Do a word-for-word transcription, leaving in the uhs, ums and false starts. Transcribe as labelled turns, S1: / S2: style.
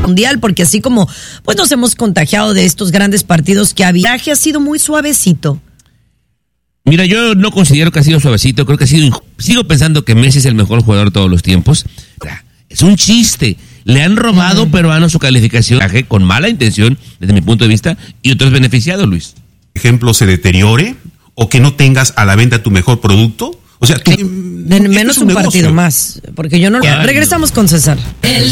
S1: mundial, porque así como pues nos hemos contagiado de estos grandes partidos que había, ha sido muy suavecito.
S2: Mira, yo no considero que ha sido suavecito, creo que ha sido, sigo pensando que Messi es el mejor jugador de todos los tiempos. Es un chiste. Le han robado uh-huh. peruanos su calificación con mala intención, desde mi punto de vista, y otros beneficiados, Luis.
S3: Ejemplo, se deteriore o que no tengas a la venta tu mejor producto. O sea, tú,
S1: sí, de menos un, un partido más, porque yo no lo... Regresamos con César. El